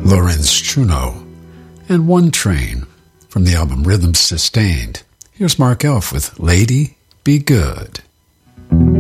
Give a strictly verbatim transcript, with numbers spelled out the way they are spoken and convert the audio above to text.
Lorenz Struno, and One Train from the album Rhythms Sustained. Here's Mark Elf with Lady Be Good.